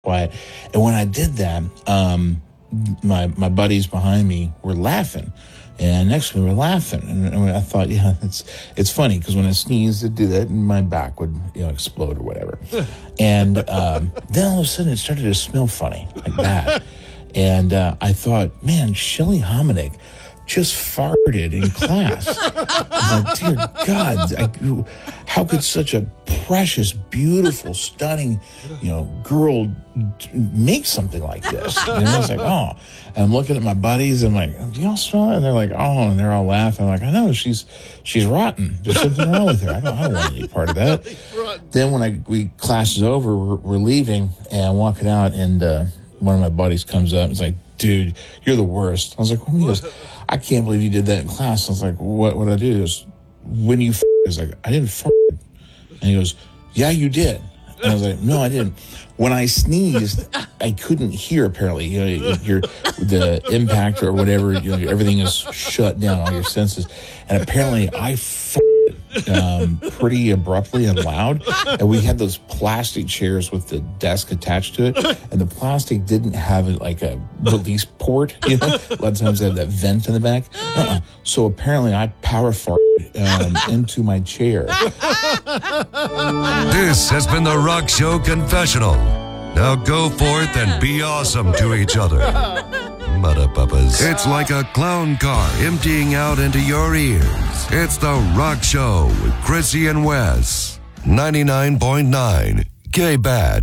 quiet. And when I did that, my buddies behind me were laughing. And next to me were laughing. And I thought, yeah, it's funny because when I sneezed, it'd do that and my back would, explode or whatever. And then all of a sudden it started to smell funny, like that. And I thought, man, Shelly Hominick just farted in class. I'm like, dear God, how could such a precious, beautiful, stunning, girl make something like this? And I was like, oh. And I'm looking at my buddies and I'm like, do y'all smell it? And they're like, oh, and they're all laughing. I'm like, I know, she's rotten. There's something wrong with her. I don't want any part of that. Then when class is over, we're leaving and I'm walking out and one of my buddies comes up and is like, dude, you're the worst. I was like, what? He goes, I can't believe you did that in class. I was like, what did I do? He goes, when you I was like, I didn't fart. And he goes, yeah, you did. And I was like, no, I didn't. When I sneezed, I couldn't hear, apparently. The impact or whatever, everything is shut down, all your senses. And apparently I pretty abruptly and loud. And we had those plastic chairs with the desk attached to it. And the plastic didn't have like a release port. A lot of times they have that vent in the back. So apparently I power farted into my chair. This has been the Rock Show Confessional. Now go forth and be awesome to each other. Mudda Bubba's. It's like a clown car emptying out into your ears. It's the Rock Show with Chrissy and Wes. 99.9 K-Bad.